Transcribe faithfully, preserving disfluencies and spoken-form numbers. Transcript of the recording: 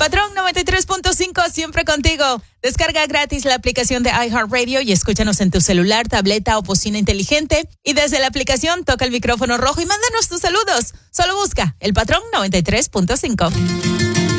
Patrón noventa y tres punto cinco, siempre contigo. Descarga gratis la aplicación de iHeartRadio y escúchanos en tu celular, tableta o bocina inteligente. Y desde la aplicación toca el micrófono rojo y mándanos tus saludos. Solo busca El Patrón noventa y tres punto cinco.